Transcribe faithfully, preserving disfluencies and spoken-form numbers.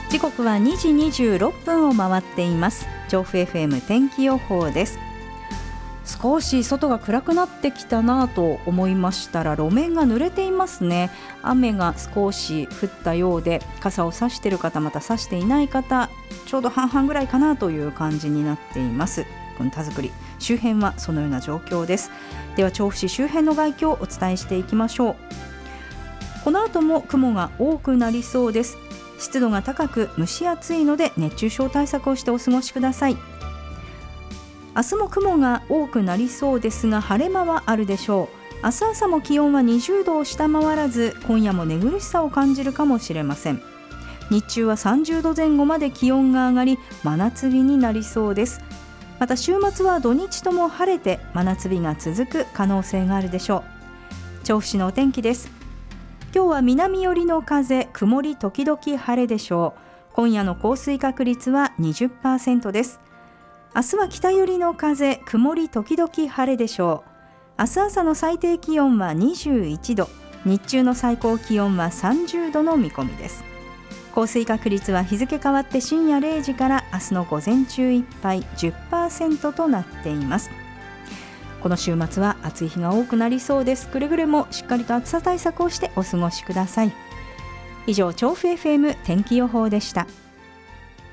時刻はにじにじゅうろっぷんを回っています。調布 エフエム 天気予報です。少し外が暗くなってきたなと思いましたら、路面が濡れていますね。雨が少し降ったようで、傘を差している方、また差していない方、ちょうど半々ぐらいかなという感じになっています。この田作り周辺はそのような状況です。では調布市周辺の外況をお伝えしていきましょう。この後も雲が多くなりそうです。湿度が高く蒸し暑いので熱中症対策をしてお過ごしください。明日も雲が多くなりそうですが、晴れ間はあるでしょう。明日朝も気温はにじゅうどを下回らず、今夜も寝苦しさを感じるかもしれません。日中はさんじゅうどぜん後まで気温が上がり、真夏日になりそうです。また週末は土日とも晴れて真夏日が続く可能性があるでしょう。調布市のお天気です。今日は南寄りの風、曇り時々晴れでしょう。今夜の降水確率は にじゅっパーセント です。明日は北寄りの風、曇り時々晴れでしょう。明日朝の最低気温はにじゅういちど、日中の最高気温はさんじゅうどの見込みです。降水確率は日付変わって深夜れいじから明日の午前中いっぱい じゅっパーセント となっています。この週末は暑い日が多くなりそうです。くれぐれもしっかりと暑さ対策をしてお過ごしください。以上、調布 エフエム 天気予報でした。